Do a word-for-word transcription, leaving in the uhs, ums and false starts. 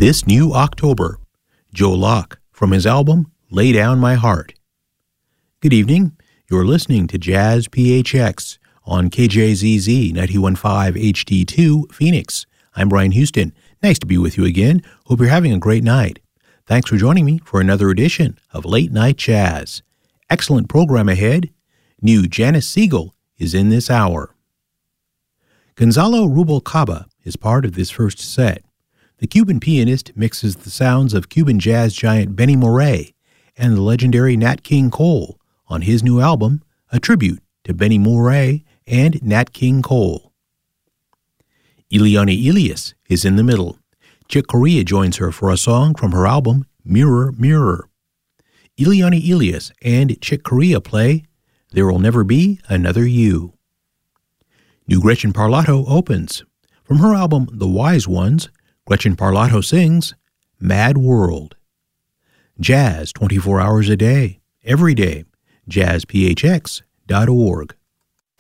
This New October, Joe Locke, from his album Lay Down My Heart. Good evening. You're listening to Jazz P H X on K J Z Z ninety-one point five H D two, Phoenix. I'm Brian Houston. Nice to be with you again. Hope you're having a great night. Thanks for joining me for another edition of Late Night Jazz. Excellent program ahead. New Janis Siegel is in this hour. Gonzalo Rubalcaba is part of this first set. The Cuban pianist mixes the sounds of Cuban jazz giant Benny Moré and the legendary Nat King Cole on his new album, a tribute to Benny Moré and Nat King Cole. Eliane Elias is in the middle. Chick Corea joins her for a song from her album, Mirror, Mirror. Eliane Elias and Chick Corea play There Will Never Be Another You. New Gretchen Parlato opens. From her album, The Wise Ones, Gretchen Parlato sings Mad World. Jazz twenty-four hours a day, every day. jazz p h x dot org.